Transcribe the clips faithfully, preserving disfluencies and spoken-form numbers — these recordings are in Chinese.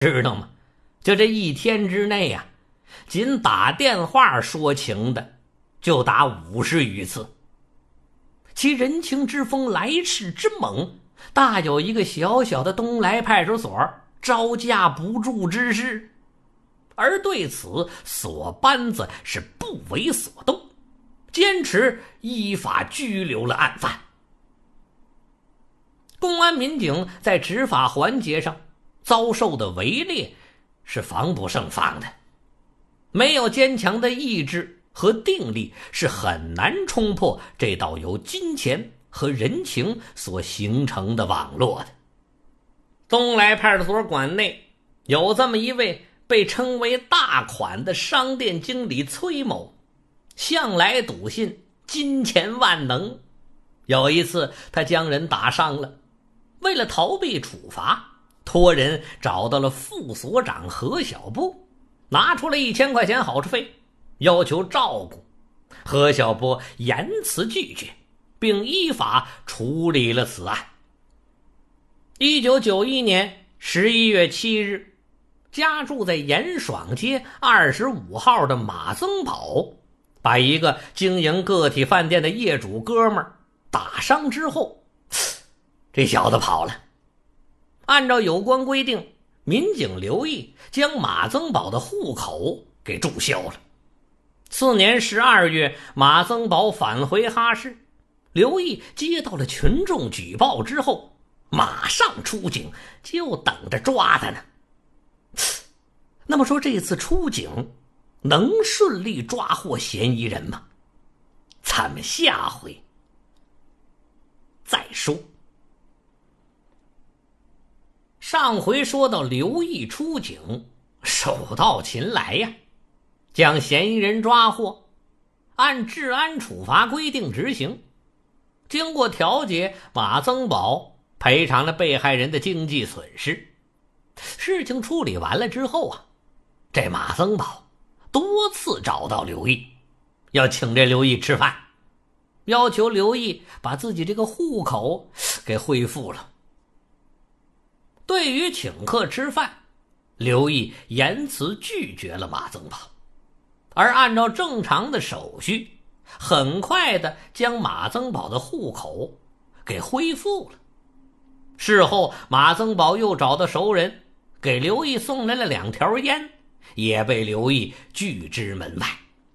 知道吗？就这一天之内呀、啊，仅打电话说情的就打五十余次。其人情之风来势之猛，大有一个小小的东来派出所招架不住之势。而对此所班子是不为所动，坚持依法拘留了案犯。公安民警在执法环节上遭受的围猎是防不胜防的，没有坚强的意志和定力，是很难冲破这道由金钱和人情所形成的网络的。东来派出所管内有这么一位被称为大款的商店经理崔某，向来笃信金钱万能。有一次他将人打伤了，为了逃避处罚，托人找到了副所长何小波，拿出了一千块钱好处费，要求照顾。何小波严词拒绝，并依法处理了此案。一九九一年十一月七日，家住在严爽街二十五号的马增宝，把一个经营个体饭店的业主哥们儿打伤之后，这小子跑了。按照有关规定，民警刘毅将马增宝的户口给注销了。次年十二月，马增宝返回哈市，刘毅接到了群众举报之后，马上出警，就等着抓他呢。那么说这次出警能顺利抓获嫌疑人吗？咱们下回再说。上回说到刘毅出警，手到擒来呀，将嫌疑人抓获，按治安处罚规定执行。经过调解，马增宝赔偿了被害人的经济损失。事情处理完了之后啊，这马增宝多次找到刘毅，要请这刘毅吃饭，要求刘毅把自己这个户口给恢复了。对于请客吃饭，刘毅严词拒绝了马增宝，而按照正常的手续，很快的将马增宝的户口给恢复了。事后马增宝又找到熟人，给刘毅送来了两条烟，也被刘毅拒之门外。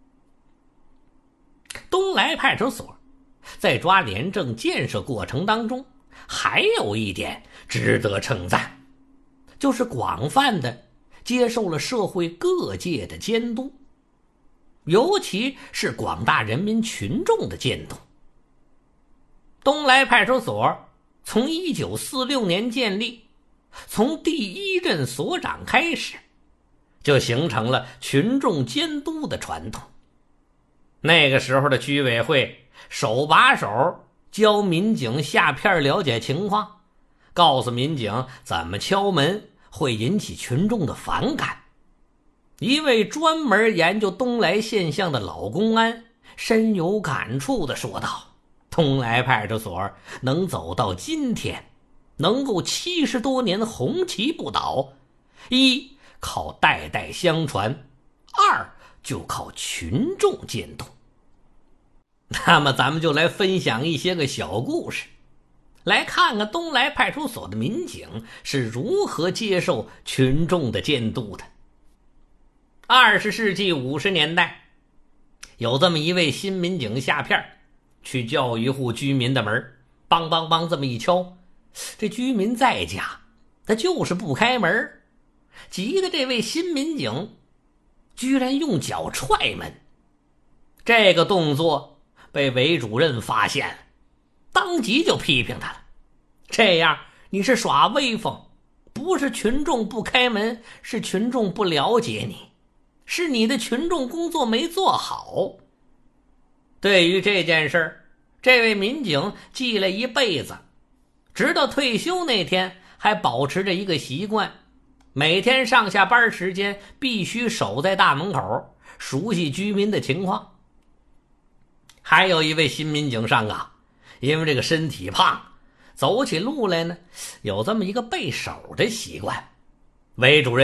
东来派出所在抓廉政建设过程当中，还有一点值得称赞，就是广泛的接受了社会各界的监督，尤其是广大人民群众的监督。东来派出所从一九四六年建立，从第一任所长开始，就形成了群众监督的传统。那个时候的居委会手把手教民警下片了解情况，告诉民警怎么敲门会引起群众的反感。一位专门研究东来现象的老公安深有感触地说道，东来派出所能走到今天，能够七十多年红旗不倒，一靠代代相传，二就靠群众监督。那么咱们就来分享一些个小故事，来看看东来派出所的民警是如何接受群众的监督的。二十世纪五十年代，有这么一位新民警下片，去叫一户居民的门，梆梆梆这么一敲，这居民在家，他就是不开门。急得这位新民警居然用脚踹门，这个动作被韦主任发现了，当即就批评他了，这样你是耍威风，不是群众不开门，是群众不了解你，是你的群众工作没做好。对于这件事儿，这位民警记了一辈子，直到退休那天还保持着一个习惯，每天上下班时间必须守在大门口，熟悉居民的情况。还有一位新民警上岗，因为这个身体胖，走起路来呢有这么一个背手的习惯， 韦主任